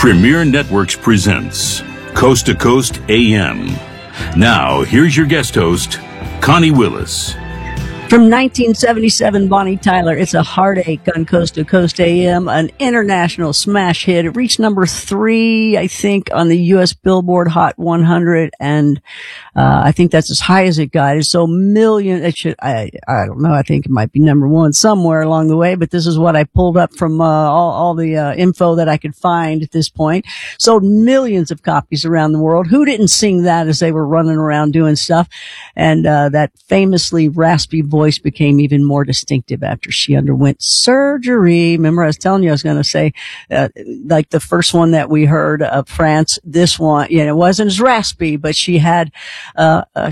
Premier Networks presents Coast to Coast AM. Now, here's your guest host, Connie Willis. From 1977, Bonnie Tyler, It's a Heartache on Coast to Coast AM, an international smash hit. It reached number 3, I think, on the U.S. Billboard Hot 100, and I think that's as high as it got. It's so million, I don't know, I think it might be number 1 somewhere along the way, but this is what I pulled up from all the info that I could find at this point. Sold millions of copies around the world. Who didn't sing that as they were running around doing stuff? And that famously raspy voice became even more distinctive after she underwent surgery. Remember, I was telling you I was going to say, like the first one that we heard of France, this one, it wasn't as raspy, but she had a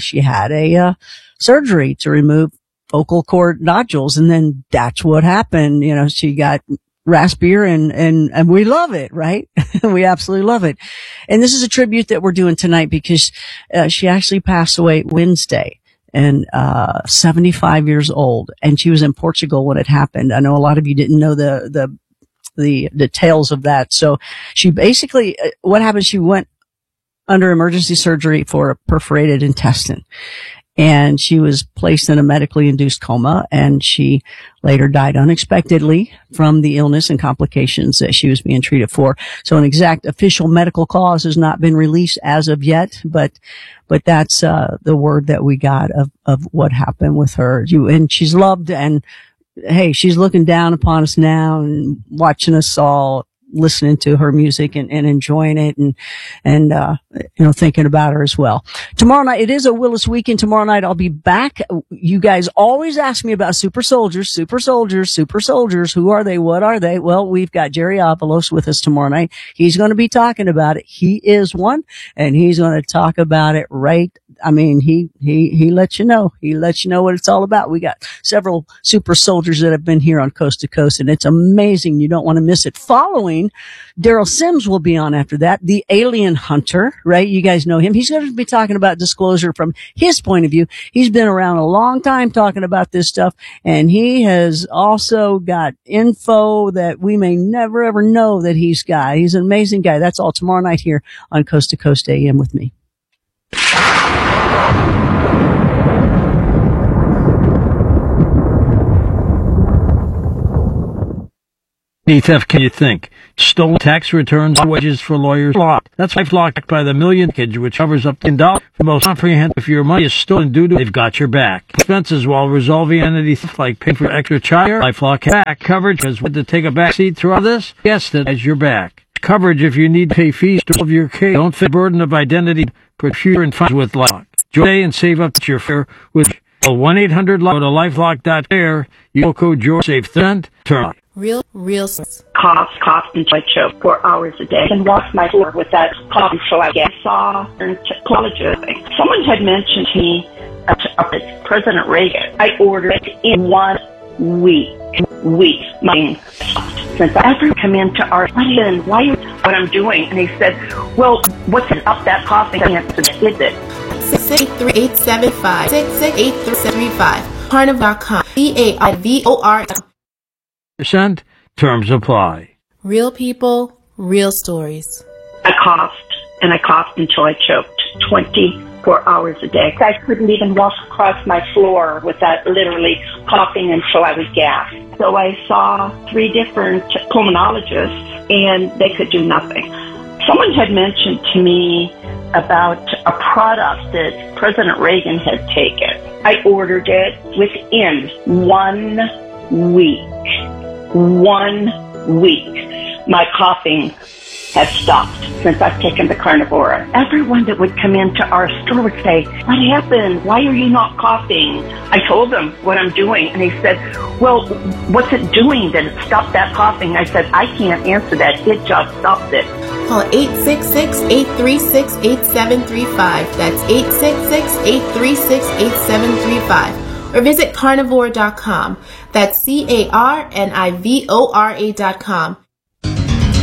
surgery to remove vocal cord nodules. And then that's what happened. She got raspier and we love it, right? We absolutely love it. And this is a tribute that we're doing tonight because, she actually passed away Wednesday. And 75 years old, and she was in Portugal when it happened. I know a lot of you didn't know the details of that. So she basically, what happened? She went under emergency surgery for a perforated intestine, and she was placed in a medically induced coma, and she later died unexpectedly from the illness and complications that she was being treated for. So an exact official medical cause has not been released as of yet, but that's the word that we got of what happened with her. And she's loved, and hey, she's looking down upon us now and watching us all, listening to her music and enjoying it and thinking about her as well. Tomorrow night, it is a Willis weekend. Tomorrow night, I'll be back. You guys always ask me about super soldiers. Who are they? What are they? Well, we've got Jerry Avalos with us tomorrow night. He's going to be talking about it. He is one, and he's going to talk about it right. I mean, he lets you know. He lets you know what it's all about. We got several super soldiers that have been here on Coast to Coast, and it's amazing. You don't want to miss it. Following, Daryl Sims will be on after that, the alien hunter, right? You guys know him. He's going to be talking about disclosure from his point of view. He's been around a long time talking about this stuff, and he has also got info that we may never ever know that he's got. He's an amazing guy. That's all tomorrow night here on Coast to Coast AM with me. Theft, can you think? Stolen tax returns, wages for lawyers, locked. That's why locked by the Million Package, which covers up to $10 for most comprehensive. If your money is stolen due to, they've got your back. Expenses while resolving identity theft, like paying for extra child, LifeLock back coverage, because what to take a back seat through all this? Yes, it has your back. Coverage if you need to pay fees to solve your case. Don't fit the burden of identity, procure and funds with LifeLock. Join today and save up to your fare with 1-800-LIFE. Go to lifelock.air. Use code George, save $10. Turn on. Real. Cough until I choke 4 hours a day and walk my floor with that cough until I saw and apologized. Someone had mentioned to me President Reagan. I ordered it in 1 week. Since I ever come into our and why what I'm doing, and he said, "Well, what's it up that coughing?" I answered, "Is it?" 683-875 683-735 Carnivore.com CAIVOR. Terms apply. Real people, real stories. I coughed until I choked 24 hours a day. I couldn't even walk across my floor without literally coughing until I would gasp. So I saw 3 different pulmonologists, and they could do nothing. Someone had mentioned to me about a product that President Reagan had taken. I ordered it within 1 week. 1 week. My coughing has stopped since I've taken the Carnivora. Everyone that would come into our store would say, "What happened? Why are you not coughing?" I told them what I'm doing, and he said, "Well, what's it doing that it stopped that coughing?" I said, "I can't answer that. It just stopped it." Call 866-836-8735. That's 866-836-8735. Or visit Carnivore.com. That's CARNIVORA.com.